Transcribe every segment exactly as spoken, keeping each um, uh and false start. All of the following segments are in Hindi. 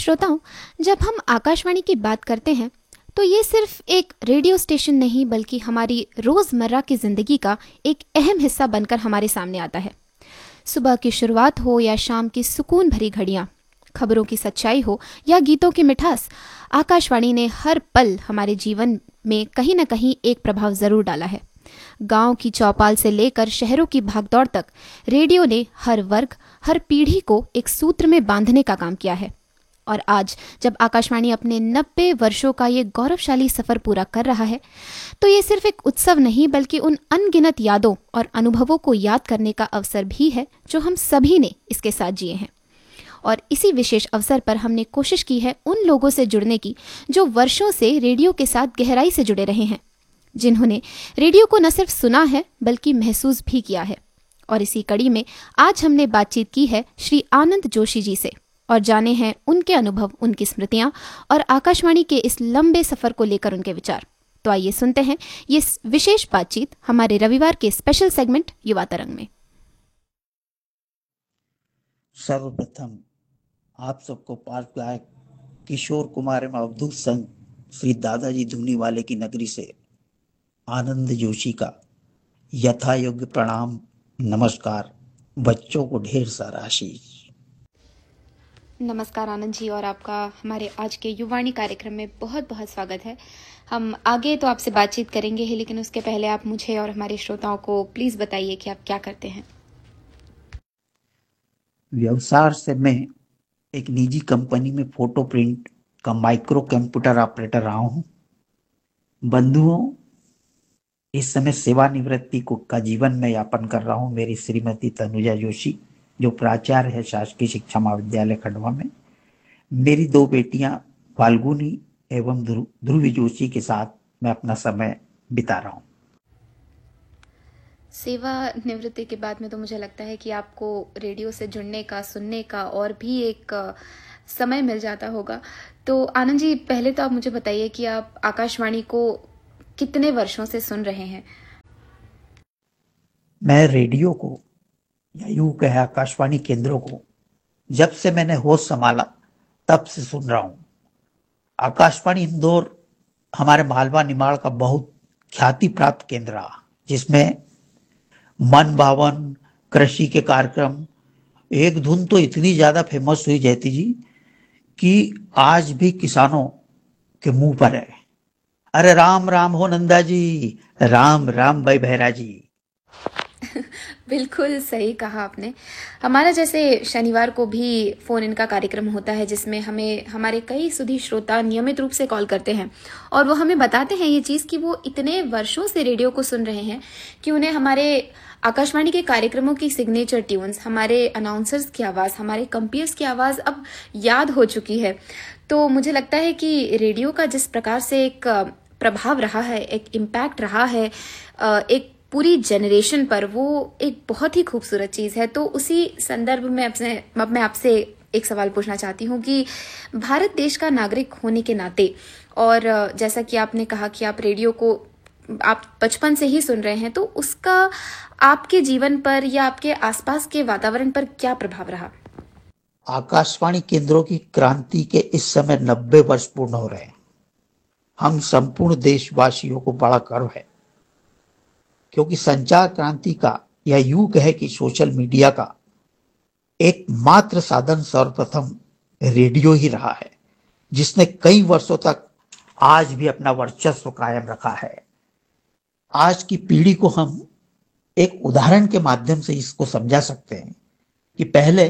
श्रोताओं, जब हम आकाशवाणी की बात करते हैं तो ये सिर्फ एक रेडियो स्टेशन नहीं बल्कि हमारी रोज़मर्रा की ज़िंदगी का एक अहम हिस्सा बनकर हमारे सामने आता है। सुबह की शुरुआत हो या शाम की सुकून भरी घड़ियाँ, खबरों की सच्चाई हो या गीतों की मिठास, आकाशवाणी ने हर पल हमारे जीवन में कहीं न कहीं एक प्रभाव ज़रूर डाला है। गांव की चौपाल से लेकर शहरों की भागदौड़ तक रेडियो ने हर वर्ग, हर पीढ़ी को एक सूत्र में बांधने का काम किया है। और आज जब आकाशवाणी अपने नब्बे वर्षों का ये गौरवशाली सफर पूरा कर रहा है, तो ये सिर्फ एक उत्सव नहीं बल्कि उन अनगिनत यादों और अनुभवों को याद करने का अवसर भी है जो हम सभी ने इसके साथ जिए हैं। और इसी विशेष अवसर पर हमने कोशिश की है उन लोगों से जुड़ने की जो वर्षों से रेडियो के साथ गहराई से जुड़े रहे हैं, जिन्होंने रेडियो को न सिर्फ सुना है बल्कि महसूस भी किया है। और इसी कड़ी में आज हमने बातचीत की है श्री आनंद जोशी जी से और जाने हैं उनके अनुभव, उनकी स्मृतियां और आकाशवाणी के इस लंबे सफर को लेकर उनके विचार। तो आइए सुनते हैं ये विशेष बातचीत हमारे रविवार के स्पेशल सेगमेंट युवा तरंग में। सर्वप्रथम आप सबको पार्क गायक किशोर कुमार एवं अवधूत संघ श्री दादाजी धूनीवाले की नगरी से आनंद जोशी का यथा योग्य प्रणाम, नमस्कार। बच्चों को ढेर सारा आशीष। नमस्कार आनंद जी, और आपका हमारे आज के युवाणी कार्यक्रम में बहुत बहुत स्वागत है। हम आगे तो आपसे बातचीत करेंगे ही, लेकिन उसके पहले आप मुझे और हमारे श्रोताओं को प्लीज बताइए कि आप क्या करते हैं। व्यवसाय से मैं एक निजी कंपनी में फोटो प्रिंट का माइक्रो कंप्यूटर ऑपरेटर रहा हूँ। बंधुओं, इस समय सेवानिवृत्ति को का जीवन में यापन कर रहा हूँ। मेरी श्रीमती तनुजा जोशी जो प्राचार्य है शासकीय शिक्षा महाविद्यालय खंडवा में, मेरी दो बेटियां फाल्गुनी एवं ध्रुवी जोशी के साथ मैं अपना समय बिता रहा हूँ। सेवा निवृत्ति के बाद में तो मुझे लगता है कि आपको रेडियो से जुड़ने का, सुनने का और भी एक समय मिल जाता होगा। तो आनंद जी, पहले तो आप मुझे बताइए कि आप आकाशवाणी को कितने वर्षों से सुन रहे हैं। मैं रेडियो को या यूं कहे आकाशवाणी केंद्रों को जब से मैंने होश संभाला तब से सुन रहा हूँ। आकाशवाणी इंदौर हमारे मालवा निमाड़ का बहुत ख्याति प्राप्त केंद्र रहा, जिसमें मन भावन कृषि के कार्यक्रम, एक धुन तो इतनी ज्यादा फेमस हुई जयती जी कि आज भी किसानों के मुंह पर है। अरे राम राम हो नंदा जी, राम राम भाई भैरा जी। बिल्कुल सही कहा आपने। हमारा जैसे शनिवार को भी फोन इन का कार्यक्रम होता है जिसमें हमें हमारे कई सुधी श्रोता नियमित रूप से कॉल करते हैं और वो हमें बताते हैं ये चीज कि वो इतने वर्षों से रेडियो को सुन रहे हैं कि उन्हें हमारे आकाशवाणी के कार्यक्रमों की सिग्नेचर ट्यून्स, हमारे अनाउंसर्स की आवाज, हमारे कंपेयर्स की आवाज अब याद हो चुकी है। तो मुझे लगता है कि रेडियो का जिस प्रकार से एक प्रभाव रहा है, एक इम्पैक्ट रहा है एक पूरी जनरेशन पर, वो एक बहुत ही खूबसूरत चीज है। तो उसी संदर्भ में अपने अब मैं आपसे एक सवाल पूछना चाहती हूँ कि भारत देश का नागरिक होने के नाते, और जैसा कि आपने कहा कि आप रेडियो को आप बचपन से ही सुन रहे हैं, तो उसका आपके जीवन पर या आपके आसपास के वातावरण पर क्या प्रभाव रहा? आकाशवाणी केंद्रों की क्रांति के इस समय नब्बे वर्ष पूर्ण हो रहे हैं। हम संपूर्ण देशवासियों को बड़ा गर्व है, क्योंकि संचार क्रांति का या यूं कहे कि सोशल मीडिया का एकमात्र साधन सर्वप्रथम रेडियो ही रहा है, जिसने कई वर्षों तक आज भी अपना वर्चस्व कायम रखा है। आज की पीढ़ी को हम एक उदाहरण के माध्यम से इसको समझा सकते हैं कि पहले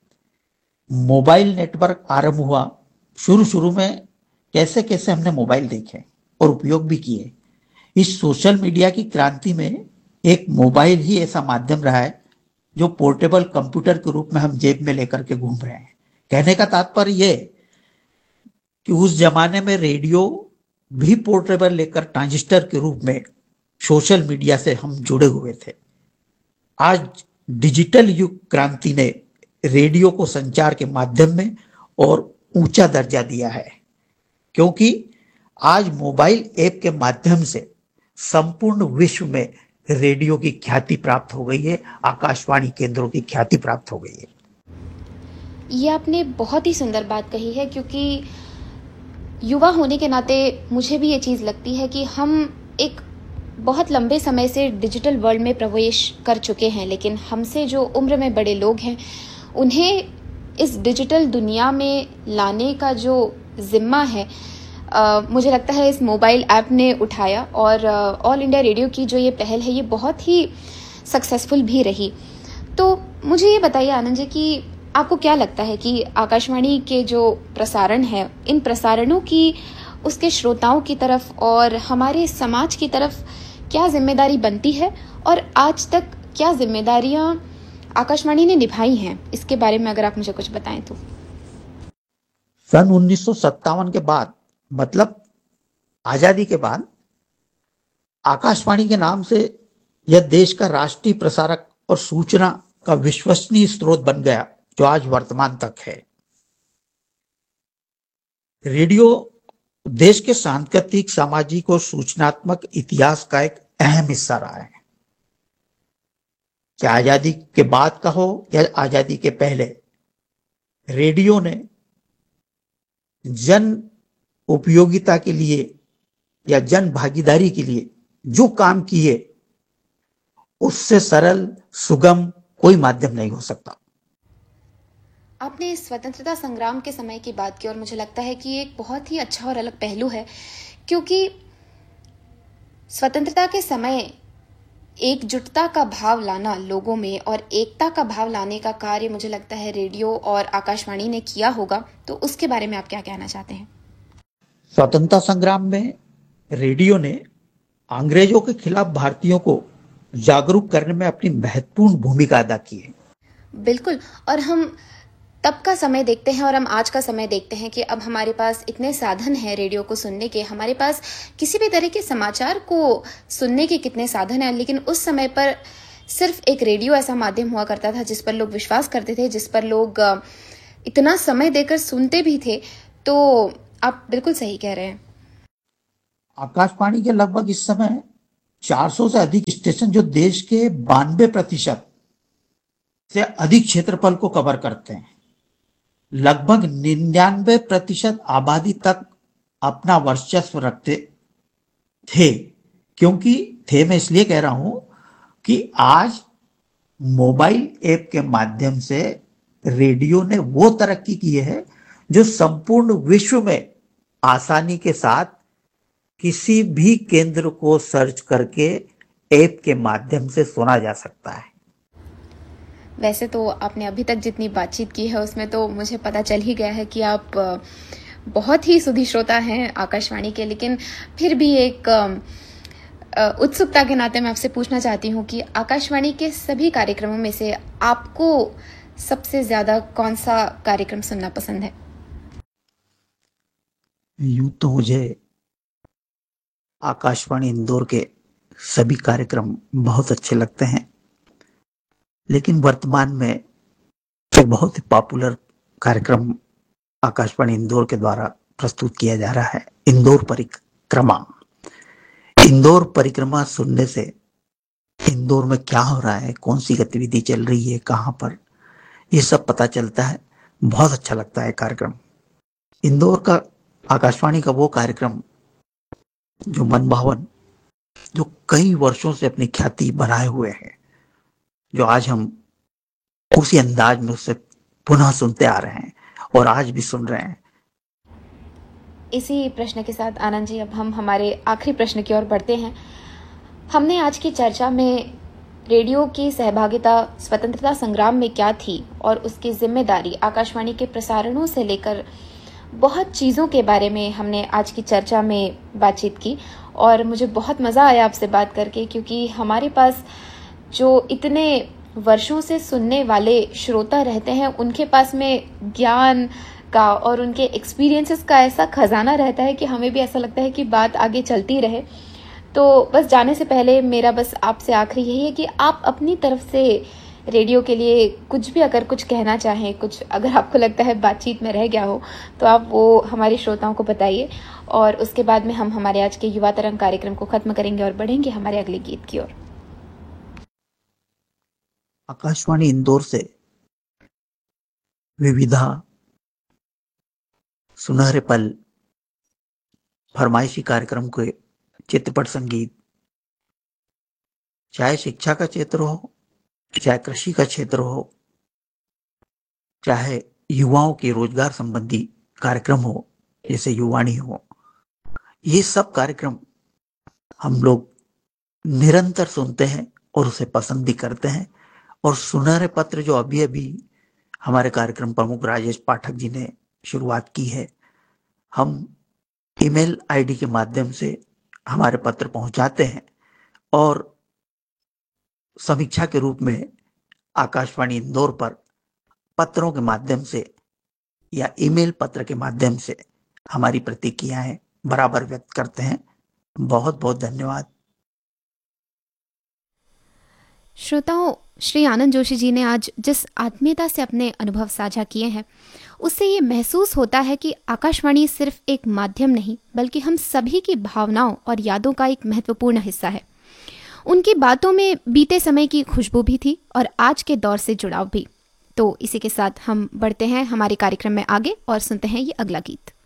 मोबाइल नेटवर्क आरंभ हुआ, शुरू शुरू में कैसे कैसे हमने मोबाइल देखे और उपयोग भी किए। इस सोशल मीडिया की क्रांति में एक मोबाइल ही ऐसा माध्यम रहा है जो पोर्टेबल कंप्यूटर के रूप में हम जेब में लेकर के घूम रहे हैं। कहने का तात्पर्य यह कि उस जमाने में रेडियो भी पोर्टेबल लेकर ट्रांजिस्टर के रूप में सोशल मीडिया से हम जुड़े हुए थे। आज डिजिटल युग क्रांति ने रेडियो को संचार के माध्यम में और ऊंचा दर्जा दिया है, क्योंकि आज मोबाइल ऐप के माध्यम से संपूर्ण विश्व में रेडियो की ख्याति प्राप्त हो गई है, आकाशवाणी केंद्रों की ख्याति प्राप्त हो गई है। ये आपने बहुत ही सुंदर बात कही है, क्योंकि युवा होने के नाते मुझे भी ये चीज़ लगती है कि हम एक बहुत लंबे समय से डिजिटल वर्ल्ड में प्रवेश कर चुके हैं, लेकिन हमसे जो उम्र में बड़े लोग हैं उन्हें इस डिजिटल दुनिया में लाने का जो जिम्मा है, Uh, मुझे लगता है इस मोबाइल ऐप ने उठाया। और ऑल इंडिया रेडियो की जो ये पहल है ये बहुत ही सक्सेसफुल भी रही। तो मुझे ये बताइए आनंद जी कि आपको क्या लगता है कि आकाशवाणी के जो प्रसारण है, इन प्रसारणों की उसके श्रोताओं की तरफ और हमारे समाज की तरफ क्या जिम्मेदारी बनती है, और आज तक क्या जिम्मेदारियां आकाशवाणी ने निभाई हैं, इसके बारे में अगर आप मुझे कुछ बताएं तो। सन उन्नीस सौ सत्तावन के बाद, मतलब आजादी के बाद, आकाशवाणी के नाम से यह देश का राष्ट्रीय प्रसारक और सूचना का विश्वसनीय स्रोत बन गया, जो आज वर्तमान तक है। रेडियो देश के सांस्कृतिक, सामाजिक और सूचनात्मक इतिहास का एक अहम हिस्सा रहा है। चाहे आजादी के बाद का हो या आजादी के पहले, रेडियो ने जन उपयोगिता के लिए या जन भागीदारी के लिए जो काम किए, उससे सरल, सुगम कोई माध्यम नहीं हो सकता। आपने स्वतंत्रता संग्राम के समय की बात की, और मुझे लगता है कि ये एक बहुत ही अच्छा और अलग पहलू है, क्योंकि स्वतंत्रता के समय एकजुटता का भाव लाना लोगों में और एकता का भाव लाने का कार्य मुझे लगता है रेडियो और आकाशवाणी ने किया होगा। तो उसके बारे में आप क्या कहना चाहते हैं? स्वतंत्रता संग्राम में रेडियो ने अंग्रेजों के खिलाफ भारतीयों को जागरूक करने में अपनी महत्वपूर्ण भूमिका अदा की है। बिल्कुल। और हम तब का समय देखते हैं और हम आज का समय देखते हैं कि अब हमारे पास इतने साधन हैं रेडियो को सुनने के, हमारे पास किसी भी तरह के समाचार को सुनने के कितने साधन हैं। लेकिन उस समय पर सिर्फ एक रेडियो ऐसा माध्यम हुआ करता था जिस पर लोग विश्वास करते थे, जिस पर लोग इतना समय देकर सुनते भी थे। तो आप बिल्कुल सही कह रहे हैं। आकाशवाणी के लगभग इस समय चार सौ से अधिक स्टेशन, जो देश के बानवे प्रतिशत से अधिक क्षेत्रफल को कवर करते हैं, लगभग निन्यानवे प्रतिशत आबादी तक अपना वर्चस्व रखते थे। क्योंकि थे, मैं इसलिए कह रहा हूं कि आज मोबाइल ऐप के माध्यम से रेडियो ने वो तरक्की की है जो संपूर्ण विश्व में आसानी के साथ किसी भी केंद्र को सर्च करके ऐप के माध्यम से सुना जा सकता है। वैसे तो आपने अभी तक जितनी बातचीत की है उसमें तो मुझे पता चल ही गया है कि आप बहुत ही सुधी श्रोता हैं आकाशवाणी के, लेकिन फिर भी एक उत्सुकता के नाते मैं आपसे पूछना चाहती हूँ कि आकाशवाणी के सभी कार्यक्रमों में से आपको सबसे ज्यादा कौन सा कार्यक्रम सुनना पसंद है? यूं तो मुझे आकाशवाणी इंदौर के सभी कार्यक्रम बहुत अच्छे लगते हैं, लेकिन वर्तमान में एक बहुत ही पॉपुलर कार्यक्रम आकाशवाणी इंदौर के द्वारा प्रस्तुत किया जा रहा है, इंदौर परिक्रमा। इंदौर परिक्रमा सुनने से इंदौर में क्या हो रहा है, कौन सी गतिविधि चल रही है, कहां पर, ये सब पता चलता है। बहुत अच्छा लगता है कार्यक्रम। इंदौर का आकाशवाणी का वो कार्यक्रम जो मनभावन, जो कई वर्षों से अपनी ख्याति बनाए हुए है, जो आज हम उसी अंदाज में उससे पुनः सुनते आ रहे हैं और आज भी सुन रहे हैं। इसी प्रश्न के साथ आनंद जी अब हम हमारे आखिरी प्रश्न की ओर बढ़ते हैं। हमने आज की चर्चा में रेडियो की सहभागिता स्वतंत्रता संग्राम में क्या थी और उसकी जिम्मेदारी आकाशवाणी के प्रसारणों से लेकर बहुत चीज़ों के बारे में हमने आज की चर्चा में बातचीत की, और मुझे बहुत मज़ा आया आपसे बात करके, क्योंकि हमारे पास जो इतने वर्षों से सुनने वाले श्रोता रहते हैं उनके पास में ज्ञान का और उनके एक्सपीरियंसेस का ऐसा खजाना रहता है कि हमें भी ऐसा लगता है कि बात आगे चलती रहे। तो बस जाने से पहले मेरा बस आपसे आखिरी यही है कि आप अपनी तरफ से रेडियो के लिए कुछ भी अगर कुछ कहना चाहें, कुछ अगर आपको लगता है बातचीत में रह गया हो तो आप वो हमारे श्रोताओं को बताइए, और उसके बाद में हम हमारे आज के युवा तरंग कार्यक्रम को खत्म करेंगे और बढ़ेंगे हमारे अगले गीत की ओर। आकाशवाणी इंदौर से विविधा, सुनहरे पल, फरमाइशी कार्यक्रम के चित्रपट संगीत, चाहे शिक्षा का क्षेत्र हो, चाहे कृषि का क्षेत्र हो, चाहे युवाओं के रोजगार संबंधी कार्यक्रम हो जैसे युवाणी हो, ये सब कार्यक्रम हम लोग निरंतर सुनते हैं और उसे पसंद भी करते हैं। और सुनहरे पत्र जो अभी अभी हमारे कार्यक्रम प्रमुख राजेश पाठक जी ने शुरुआत की है, हम ईमेल आईडी के माध्यम से हमारे पत्र पहुंचाते हैं और समीक्षा के रूप में आकाशवाणी इंदौर पर पत्रों के माध्यम से या ईमेल पत्र के माध्यम से हमारी प्रतिक्रियाएं बराबर व्यक्त करते हैं। बहुत बहुत धन्यवाद। श्रोताओं, श्री आनंद जोशी जी ने आज जिस आत्मीयता से अपने अनुभव साझा किए हैं, उससे ये महसूस होता है कि आकाशवाणी सिर्फ एक माध्यम नहीं बल्कि हम सभी की भावनाओं और यादों का एक महत्वपूर्ण हिस्सा है। उनकी बातों में बीते समय की खुशबू भी थी और आज के दौर से जुड़ाव भी। तो इसी के साथ हम बढ़ते हैं हमारे कार्यक्रम में आगे और सुनते हैं ये अगला गीत।